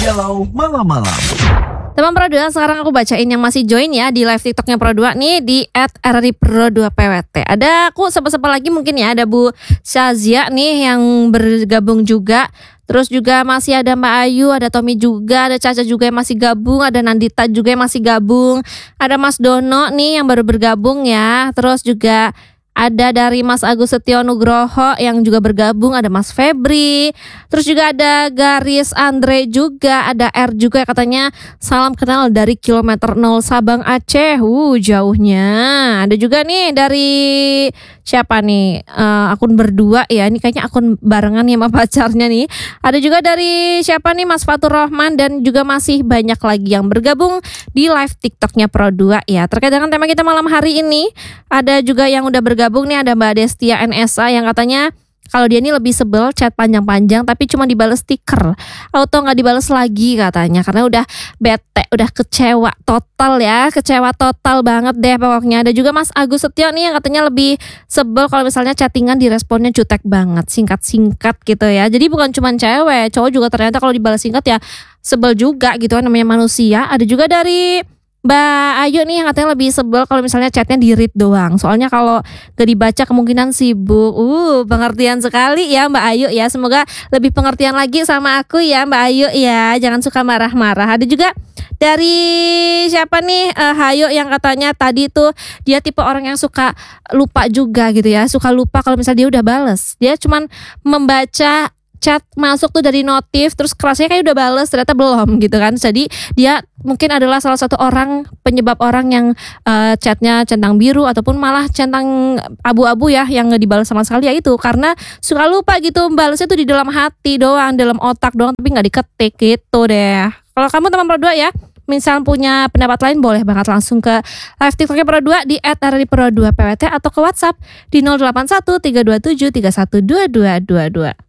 Galau Malam-Malam. Teman Pro2, sekarang aku bacain yang masih join ya di live TikToknya Pro2 nih di @rripro2pwt. Ada aku sapa-sapa lagi mungkin ya, ada Bu Shazia nih yang bergabung juga. Terus juga masih ada Mbak Ayu, ada Tommy juga, ada Caca juga yang masih gabung, ada Nandita juga yang masih gabung. Ada Mas Dono nih yang baru bergabung ya. Terus juga ada dari Mas Agus Setio Nugroho yang juga bergabung, ada Mas Febri. Terus juga ada Garis Andre juga, ada R juga yang katanya salam kenal dari kilometer 0 Sabang Aceh. Jauhnya. Ada juga nih dari siapa nih? Akun berdua ya. Ini kayaknya akun barengan ya sama pacarnya nih. Ada juga dari siapa nih? Mas Fatur Rahman dan juga masih banyak lagi yang bergabung di live TikToknya Pro2 ya. Terkait dengan tema kita malam hari ini, ada juga yang udah bergabung nih, ada Mbak Destia NSA yang katanya kalau dia ini lebih sebel chat panjang-panjang tapi cuma dibales stiker, auto nggak dibales lagi katanya karena udah bete, udah kecewa total ya, kecewa total banget deh pokoknya. Ada juga Mas Agus Setio nih yang katanya lebih sebel kalau misalnya chattingan diresponnya jutek banget, singkat-singkat gitu ya. Jadi bukan cuma cewek, cowok juga ternyata kalau dibalas singkat ya sebel juga gitu kan, namanya manusia. Ada juga dari Mbak Ayu nih yang katanya lebih sebel kalau misalnya chatnya di read doang. Soalnya kalau gak dibaca kemungkinan sibuk. Pengertian sekali ya Mbak Ayu ya. Semoga lebih pengertian lagi sama aku ya Mbak Ayu ya. Jangan suka marah-marah. Ada juga dari siapa nih, Hayo yang katanya tadi tuh dia tipe orang yang suka lupa juga gitu ya. Suka lupa kalau misalnya dia udah bales. Dia cuman membaca chat masuk tuh dari notif, terus kerasnya kayak udah bales, ternyata belum gitu kan. Jadi dia mungkin adalah salah satu orang penyebab orang yang chatnya centang biru ataupun malah centang abu-abu ya, yang nggak dibalas sama sekali ya itu karena suka lupa gitu, balesnya tuh di dalam hati doang, dalam otak doang tapi nggak diketik gitu deh. Kalau kamu teman Pro2 ya, misal punya pendapat lain boleh banget langsung ke live TikToknya Pro2 di @rripro2pwt atau ke WhatsApp di 081 327 312222.